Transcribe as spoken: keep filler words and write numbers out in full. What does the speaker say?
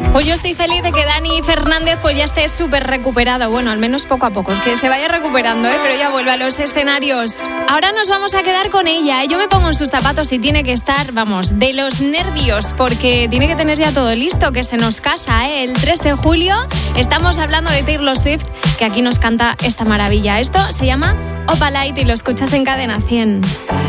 Pues yo estoy feliz de que Dani Fernández pues ya esté súper recuperado. Bueno, al menos poco a poco, que se vaya recuperando, ¿eh? Pero ya vuelve a los escenarios. Ahora nos vamos a quedar con ella. Yo me pongo en sus zapatos y tiene que estar, vamos, de los nervios, porque tiene que tener ya todo listo, que se nos casa, ¿eh? El tres de julio estamos hablando de Taylor Swift, que aquí nos canta esta maravilla. Esto se llama Opalite y lo escuchas en Cadena cien.